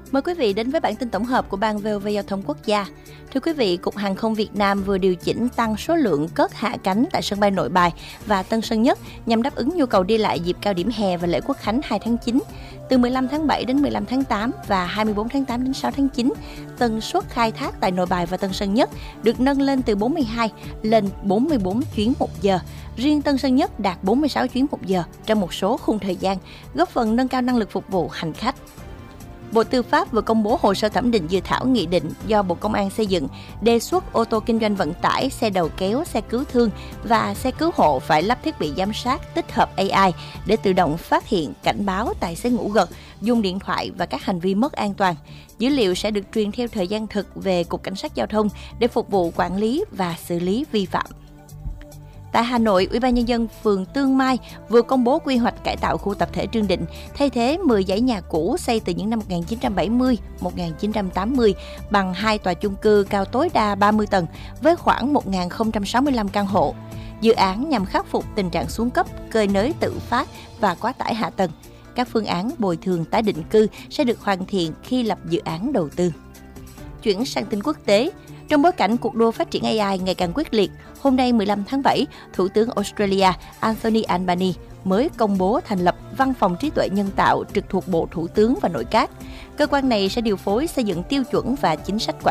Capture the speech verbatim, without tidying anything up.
Mời quý vị đến với bản tin tổng hợp của Ban vê o vê Giao thông Quốc gia. Thưa quý vị, Cục Hàng không Việt Nam vừa điều chỉnh tăng số lượng cất hạ cánh tại sân bay Nội Bài và Tân Sơn Nhất nhằm đáp ứng nhu cầu đi lại dịp cao điểm hè và lễ Quốc khánh hai tháng chín. Từ mười lăm tháng bảy đến mười lăm tháng tám và hai mươi bốn tháng tám đến sáu tháng chín, tần suất khai thác tại Nội Bài và Tân Sơn Nhất được nâng lên từ bốn mươi hai lên bốn mươi bốn chuyến một giờ. Riêng Tân Sơn Nhất đạt bốn mươi sáu chuyến một giờ trong một số khung thời gian, góp phần nâng cao năng lực phục vụ hành khách. Bộ Tư pháp vừa công bố hồ sơ thẩm định dự thảo nghị định do Bộ Công an xây dựng, đề xuất ô tô kinh doanh vận tải, xe đầu kéo, xe cứu thương và xe cứu hộ phải lắp thiết bị giám sát tích hợp a i để tự động phát hiện, cảnh báo tài xế ngủ gật, dùng điện thoại và các hành vi mất an toàn. Dữ liệu sẽ được truyền theo thời gian thực về Cục Cảnh sát Giao thông để phục vụ quản lý và xử lý vi phạm. Tại Hà Nội, Ủy ban Nhân dân phường Tương Mai vừa công bố quy hoạch cải tạo khu tập thể Trương Định, thay thế mười dãy nhà cũ xây từ những năm một nghìn chín trăm bảy mươi đến một nghìn chín trăm tám mươi bằng hai tòa chung cư cao tối đa ba mươi tầng với khoảng một nghìn không trăm sáu mươi lăm căn hộ. Dự án nhằm khắc phục tình trạng xuống cấp, cơi nới tự phát và quá tải hạ tầng. Các phương án bồi thường tái định cư sẽ được hoàn thiện khi lập dự án đầu tư. Chuyển sang tin quốc tế. Trong bối cảnh cuộc đua phát triển a i ngày càng quyết liệt, hôm nay mười lăm tháng bảy, Thủ tướng Australia Anthony Albanese mới công bố thành lập Văn phòng trí tuệ nhân tạo trực thuộc Bộ Thủ tướng và Nội các. Cơ quan này sẽ điều phối xây dựng tiêu chuẩn và chính sách quản